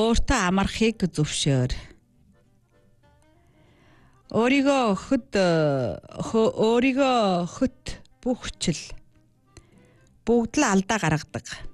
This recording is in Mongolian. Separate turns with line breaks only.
өөртөө амархыг зөвшөөр. Өөрийгөө хөт бүх хүчил бүгд л алдаа гаргадаг.